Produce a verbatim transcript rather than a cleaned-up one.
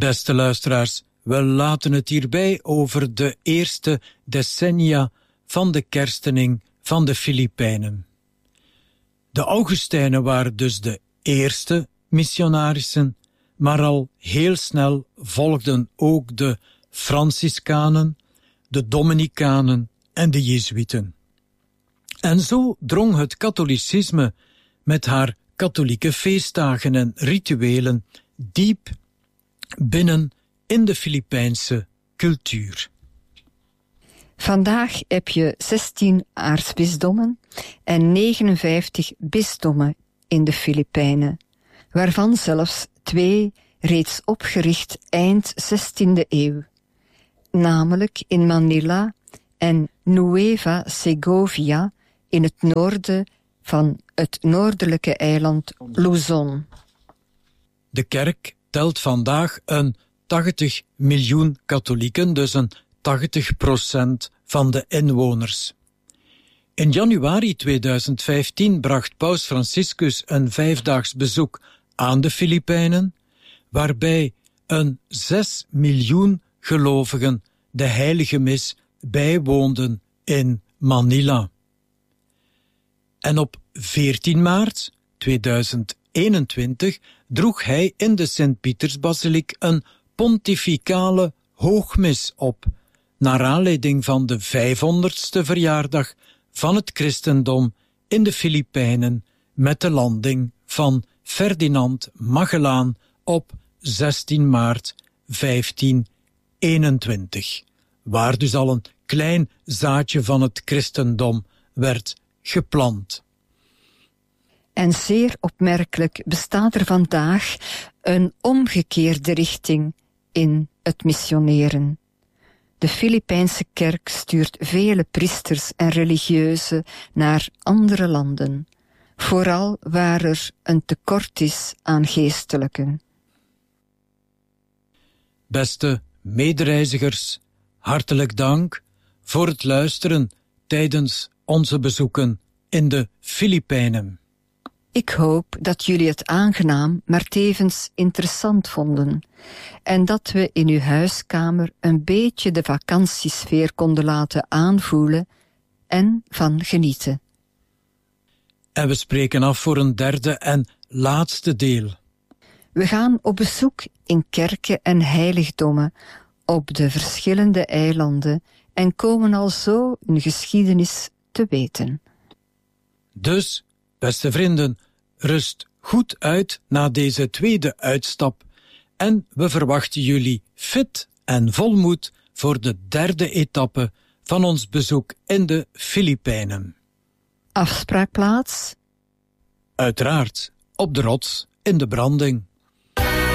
Beste luisteraars, we laten het hierbij over de eerste decennia van de kerstening van de Filipijnen. De Augustijnen waren dus de eerste missionarissen, maar al heel snel volgden ook de Franciscanen, de Dominicanen en de Jezuïeten. En zo drong het katholicisme met haar katholieke feestdagen en rituelen diep binnen in de Filipijnse cultuur. Vandaag heb je zestien aartsbisdommen en negenenvijftig bisdommen in de Filipijnen, waarvan zelfs twee reeds opgericht eind zestiende eeuw, namelijk in Manila en Nueva Segovia in het noorden van het noordelijke eiland Luzon. De kerk telt vandaag een tachtig miljoen katholieken, dus een tachtig procent van de inwoners. In januari tweeduizend vijftien bracht paus Franciscus een vijfdaags bezoek aan de Filipijnen, waarbij een zes miljoen gelovigen de heilige mis bijwoonden in Manila. En op veertien maart tweeduizend eenentwintig droeg hij in de Sint-Pietersbasiliek een pontificale hoogmis op, naar aanleiding van de vijfhonderdste verjaardag van het christendom in de Filipijnen met de landing van Ferdinand Magellaan op zestien maart vijftienhonderdeenentwintig, waar dus al een klein zaadje van het christendom werd geplant. En zeer opmerkelijk bestaat er vandaag een omgekeerde richting in het missioneren. De Filipijnse kerk stuurt vele priesters en religieuzen naar andere landen, vooral waar er een tekort is aan geestelijken. Beste medereizigers, hartelijk dank voor het luisteren tijdens onze bezoeken in de Filipijnen. Ik hoop dat jullie het aangenaam, maar tevens interessant vonden en dat we in uw huiskamer een beetje de vakantiesfeer konden laten aanvoelen en van genieten. En we spreken af voor een derde en laatste deel. We gaan op bezoek in kerken en heiligdommen op de verschillende eilanden en komen al zo een geschiedenis te weten. Dus, beste vrienden, rust goed uit na deze tweede uitstap en we verwachten jullie fit en vol moed voor de derde etappe van ons bezoek in de Filipijnen. Afspraakplaats? Uiteraard, op de rots in de branding.